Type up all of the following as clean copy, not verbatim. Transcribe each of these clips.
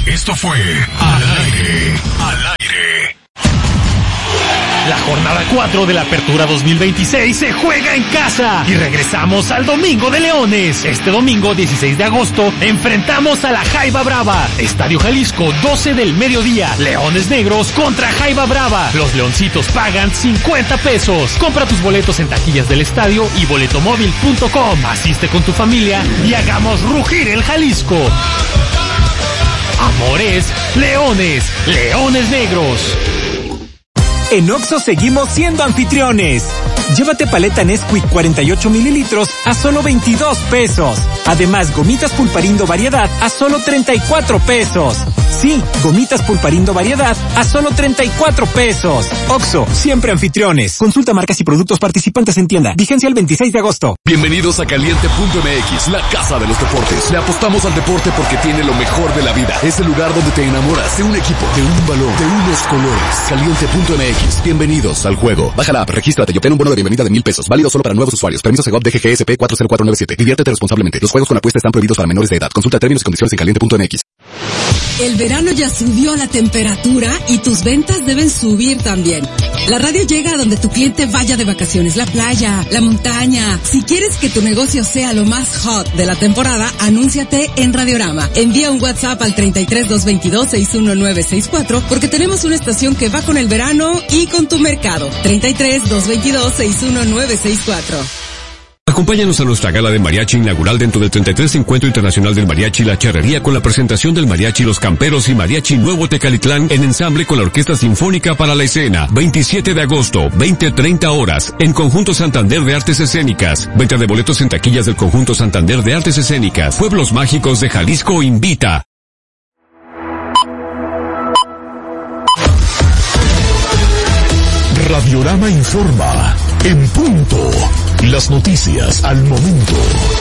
Esto fue Al Aire. La jornada 4 de la Apertura 2026 se juega en casa y regresamos al Domingo de Leones. Este domingo 16 de agosto enfrentamos a la Jaiba Brava. Estadio Jalisco, 12 del mediodía. Leones Negros contra Jaiba Brava. Los leoncitos pagan 50 pesos. Compra tus boletos en taquillas del estadio y boletomóvil.com. Asiste con tu familia y hagamos rugir el Jalisco. Amores, Leones, Leones Negros. En Oxxo seguimos siendo anfitriones. Llévate paleta Nesquik 48 mililitros a solo 22 pesos. Además, gomitas Pulparindo variedad a solo 34 pesos. Sí, gomitas Pulparindo variedad a solo 34 pesos. Oxxo, siempre anfitriones. Consulta marcas y productos participantes en tienda. Vigencia el 26 de agosto. Bienvenidos a Caliente.mx, la casa de los deportes. Le apostamos al deporte porque tiene lo mejor de la vida. Es el lugar donde te enamoras de un equipo, de un balón, de unos colores. Caliente.mx. Bienvenidos al juego. Baja la app, regístrate y obtén un bono de bienvenida de 1,000 pesos. Válido solo para nuevos usuarios. Permiso Segov DGGSP 40497. Diviértete responsablemente. Los juegos con apuesta están prohibidos para menores de edad. Consulta términos y condiciones en Caliente.mx. El verano ya subió la temperatura y tus ventas deben subir también. La radio llega a donde tu cliente vaya de vacaciones, la playa, la montaña. Si quieres que tu negocio sea lo más hot de la temporada, anúnciate en Radiorama. Envía un WhatsApp al 33-222-61964 porque tenemos una estación que va con el verano y con tu mercado. 33-222-61964. Acompáñanos a nuestra gala de mariachi inaugural dentro del 33 Encuentro Internacional del Mariachi La Charrería con la presentación del Mariachi Los Camperos y Mariachi Nuevo Tecalitlán en ensamble con la Orquesta Sinfónica para la Escena. 27 de agosto, 20:30 horas, en Conjunto Santander de Artes Escénicas. Venta de boletos en taquillas del Conjunto Santander de Artes Escénicas. Pueblos Mágicos de Jalisco invita. Radiorama informa. En punto. Las noticias al momento.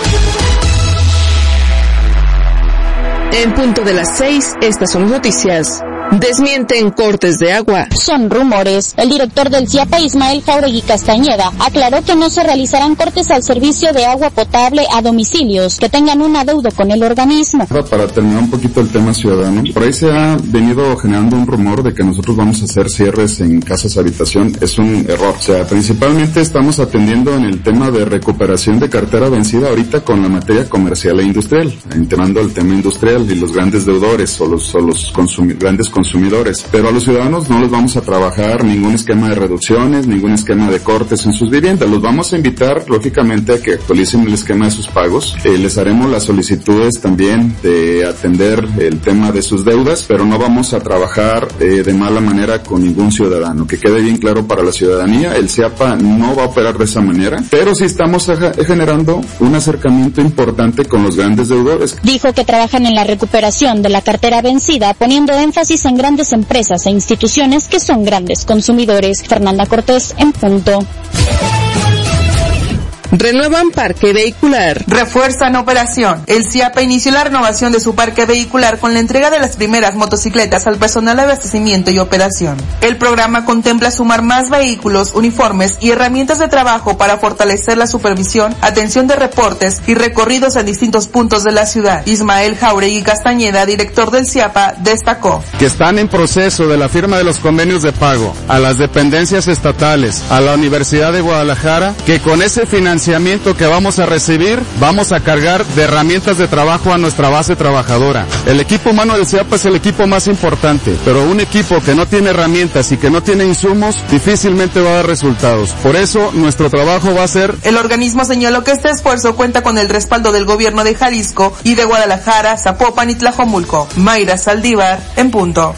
En punto de las 6, estas son las noticias. Desmienten cortes de agua. Son rumores. El director del CIAPA, Ismael Jauregui Castañeda, aclaró que no se realizarán cortes al servicio de agua potable a domicilios que tengan un adeudo con el organismo. Para terminar un poquito el tema ciudadano, por ahí se ha venido generando un rumor de que nosotros vamos a hacer cierres en casas habitación. Es un error. O sea, principalmente estamos atendiendo en el tema de recuperación de cartera vencida ahorita con la materia comercial e industrial, entrando al tema industrial y los grandes deudores o los grandes consumidores, pero a los ciudadanos no les vamos a trabajar ningún esquema de reducciones, ningún esquema de cortes en sus viviendas. Los vamos a invitar, lógicamente, a que actualicen el esquema de sus pagos. Les haremos las solicitudes también de atender el tema de sus deudas, pero no vamos a trabajar de mala manera con ningún ciudadano. Que quede bien claro para la ciudadanía, el CIAPA no va a operar de esa manera, pero sí estamos generando un acercamiento importante con los grandes deudores. Dijo que trabajan en la recuperación de la cartera vencida, poniendo énfasis en grandes empresas e instituciones que son grandes consumidores. Fernanda Cortés, en punto. Renuevan parque vehicular. Refuerzan operación. El CIAPA inició la renovación de su parque vehicular con la entrega de las primeras motocicletas al personal de abastecimiento y operación. El programa contempla sumar más vehículos, uniformes y herramientas de trabajo para fortalecer la supervisión, atención de reportes y recorridos en distintos puntos de la ciudad. Ismael Jauregui Castañeda, director del CIAPA, destacó que están en proceso de la firma de los convenios de pago a las dependencias estatales, a la Universidad de Guadalajara, que con ese financiamiento que vamos a recibir, vamos a cargar de herramientas de trabajo a nuestra base trabajadora. El equipo humano del CIAPA es el equipo más importante, pero un equipo que no tiene herramientas y que no tiene insumos, difícilmente va a dar resultados. Por eso, nuestro trabajo va a ser... El organismo señaló que este esfuerzo cuenta con el respaldo del gobierno de Jalisco y de Guadalajara, Zapopan y Tlajomulco. Mayra Saldívar, en punto.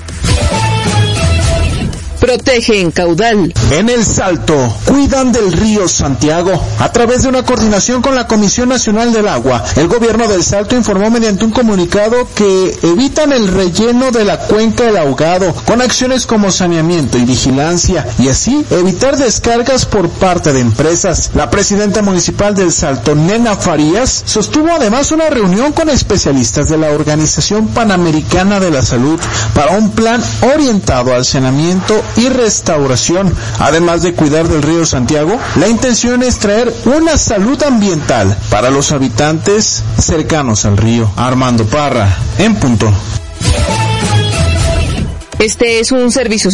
Protegen caudal. En El Salto, cuidan del río Santiago. A través de una coordinación con la Comisión Nacional del Agua, el gobierno del Salto informó mediante un comunicado que evitan el relleno de la cuenca del Ahogado con acciones como saneamiento y vigilancia, y así evitar descargas por parte de empresas. La presidenta municipal del Salto, Nena Farías, sostuvo además una reunión con especialistas de la Organización Panamericana de la Salud para un plan orientado al saneamiento y restauración. Además de cuidar del río Santiago, la intención es traer una salud ambiental para los habitantes cercanos al río. Armando Parra, en punto. Este es un servicio